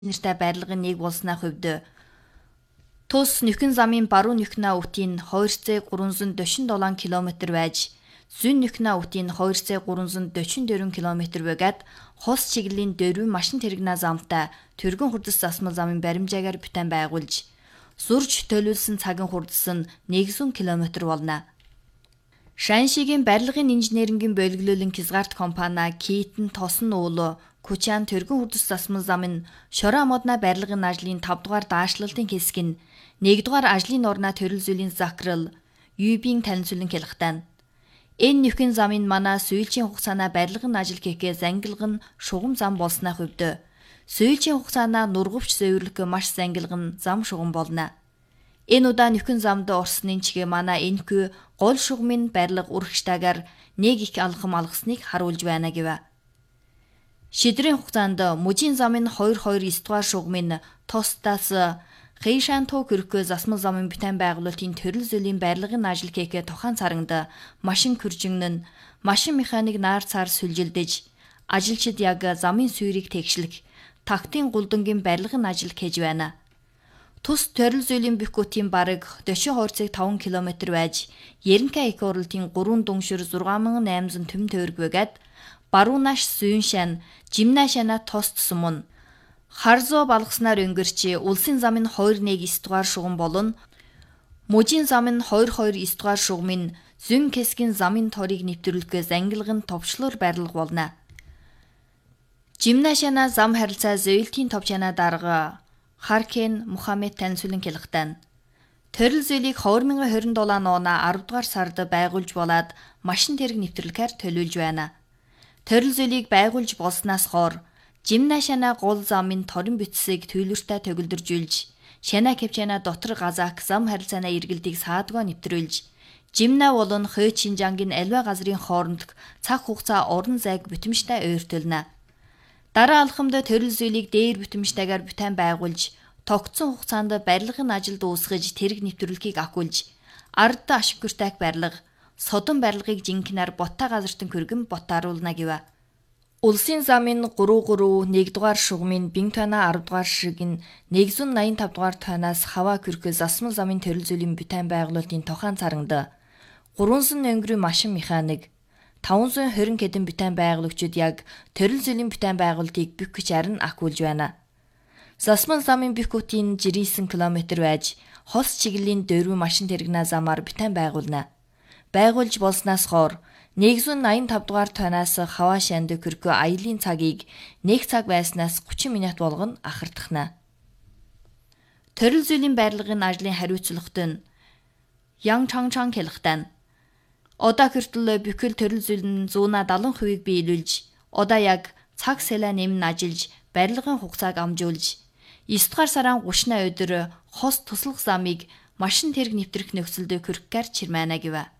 нэртэй барилгын нэг болсны хувьд тус нөхөн замын баруун нөхнөө үтийн 2,347 км байж, зүүн нөхнөө үтийн 2,344 км байгаад хос чиглэлийн дөрвөн машин тэрэгнээ замтай Түргэн хурдас засмал замын баримжаагаар бүтээн байгуулж, зурж төлөвлөсөн цагийн хурдас нь 100 км болно. Шаншигийн барилгын инженерингийн бөлглүүлэн Хязгаарт компани Китэн тосон уул Кучан Түргэн хурдас засмал замын шороо модна барилгын ажлын 5 дугаар даашлалтын хэсэг нь 1 дугаар ажлын орноо төрөлзөлийн закрал Юбийн танилцуулан хэлэхтэн. Энэ нөхөн замын манай сүйлийн хугацаанаа барилгын ажил хийхээ зангилган шугам зам болсны хувьд сүйлийн хугацаанаа нургавч зөвөрлөх маш зангилган зам шугам болно. Энэ удаа нөхөн замд орсны чигээ манай энэхүү гол шугамын барилга урагштайгаар нэг их алхам алгасныг харуулж байна гэв. Шидрийн хугацаанд мужийн замын 229 дугаар шугамын тостаас Хэйшантуу хөрөхөө засмал замын бүтээн байгуулалтын төрөл зүйлийн барилгын ажил хийхээ тухайн царангад машин күржигнэн машин механик наар цаар сүлжилдэж ажилчид яг замын сүйрийг тэгшлэх тактын гулдангийн барилгын ажил хийж байна. Тус төрөл зүйлийн бөхкөтийн бараг 40 5 км байж Ерөнхий их оролтын 3 дүншир 6800 төм тойрог байгаад баруунаш зүүн шан жимна шана тост сумун Харзоо балгаснаар өнгөрч улсын замын 219 дугаар шугам болон мужийн замын 229 дугаар шугамын зүүн хэсгийн замын торыг нэвтрүүлэх зангилгын товчлуур барилга болно. Жимнашана зам харилцаа зөөлтийн товчана дарга Харкен Мухаммед танилцуулан хэлэхтэн. Төрөл зүйлийг 2027 оны 10 дугаар сард байгуулж болоод машин тэрэг нэвтрүүлэхээр төлөвлөж байна. Төрөл зүйлийг байгуулж болсноос хойш Жимнашана гол замын торон бүтцийг төлөвлөртэй төгөлдржүүлж, шана кепчана дотор газаак зам харилцааны эргэлтийг саадгаа нэвтрүүлж, Жимна болон Хой Шинжангийн аливаа газрын хооронд цаг хугацаа орон зайг бүтэмжтэй ойртуулна. Дараа алхамд төрөл зүйлийг дээр бүтэмжтэйгээр бүтээн байгуулж, тогтсон хугацаанд барилгын ажил дуусгаж тэрэг нэвтрүүлэхийг ахиулж, ард ашиггүртайг барилга, содон барилгыг жинхнээр боттой газартан хүргэн ботааруулна гэв. Улсын замын 33 1 дугаар шугамын Бинтана 10 дугаар ширгийн 185 дугаар тойноос хаваа хөрөх засмал замын төрөл зүйлийн бүтээн байгуулалтын тухайн царангад 300 өнгөрийн машин механик 520 хэдэн бүтээн байгуулагчид яг төрөл зүйлийн бүтээн байгуулалтыг бүх гэж арин ахиулж байна. Засмал замын бөхкөтийн 69 км байж хос чиглэлийн дөрвөн машин тэрэгнээ замаар бүтээн байгуулна. Байгуулж болсноос хойш 185 дугаар тонаас хаваа шанд хөргөө аялын цагийг 1 цаг байснаас 30 минут болгоно ахардахна. Төрөл зүйлийн барилгын ажлын хариуцлагт нь Ян Чангчан хэлэхтэн. Одоо хүртэл бүхэл төрөл зүйл нь 170%-ийг биелүүлж, одоо яг цаг сэлэ нэмн ажиллаж, барилгын хугацааг амжуулж, 9 дугаар сарын 30-ны өдөр хос туслах замыг машин тэрэг нэвтрэх нөхцөлд хөрөхгээр чирмэна гэв.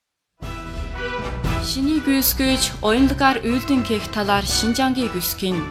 Шиний гүйсгэж оюнлагаар үйлдэн хийх талаар Шинжангийн гүйсгэн.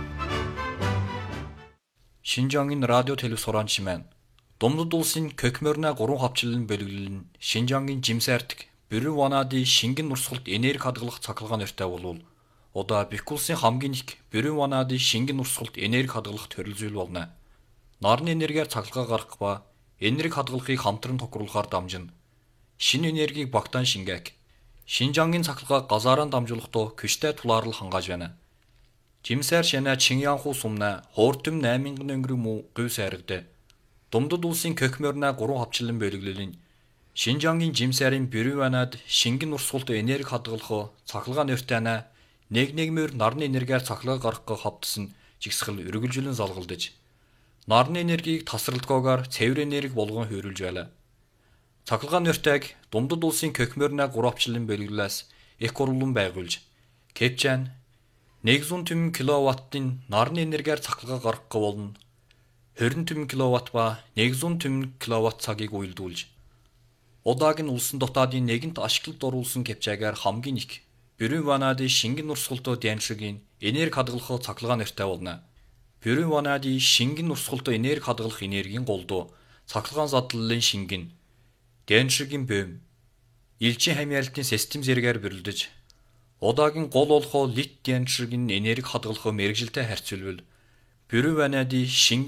Шинжангийн радио телевиз хураанч маань Думдад улсын Көкмөрнө 3 хавчлалын бөлгөл нь Шинжангийн жимсээртг Бүрэн ванады шингэн нурсгалт энерги хадгалах цахилгаан нэртэй болвол одоо Бэх улсын хамгийн их Бүрэн ванады шингэн нурсгалт энерги хадгалах төрөл зүйл болно. Нарны энергиар цахилгаан гаргах ба энерги хадгалахыг хамтран тохируулахаар дамжина. Шинэ энергийг багтаан шингээх Шинжангийн цахилгааг газаараа дамжуулахдаа күштэй тулаарлал хангааж байна. Жимсээр шанаа Чиньянху сумна хууртым 8000 өнгөрөм муу гүйс хайрагд. Думдад улсын Көкмөрнө 3 хавчлалын бөлгөлөлийн Шинжангийн жимсээрийн Бүрэн ванад шингэн урсгалт энерги хадгалах цахилгаан нэртэйнэ нэгнэгмээр нарны энергиар цахилгаан гаргах хавтсан жигсгэл өргөлжлөн залгалдаж нарны энергийг тасралтгүйгээр цэвэр энерги болгон хөрвүүлж байлаа. Цахилгаан нэртэйг Думдад улсын Көкмөрнө 3 хавчлалын бөлгөлөөс их гурван байгуулж Кепчан 100 кВт-ийн нарны энергиар цахилгаан гаргах болно. 20 кВт ба 100 кВт цагийг уялдуулж удааг нь улсын дотаадын нэгэнт ашиглалд оруулсан кепчаагаар хамгийн их Бүрэн ванады шингэн урсгалт дяншгийн энерги хадгалах цахилгаан нэртэй болно. Бүрэн ванады шингэн урсгалт энерги хадгалах энергийн голдуу цахилгаан задлалын шингэн дяншгийн бөм элчин хамгаалтын систем зэрэгээр бэрэлдэж удаагийн гол болохоо лит дяншгийн энерги хадгалах мэрэгжилтэй харьцуулбал Бүрэн ванади